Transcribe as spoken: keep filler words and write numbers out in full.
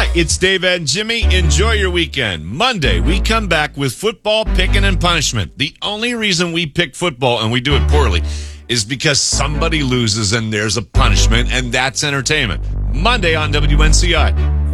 Hi, it's Dave and Jimmy. Enjoy your weekend. Monday, we come back with football, picking, and punishment. The only reason we pick football, and we do it poorly, is because somebody loses and there's a punishment, and that's entertainment. Monday on W N C I.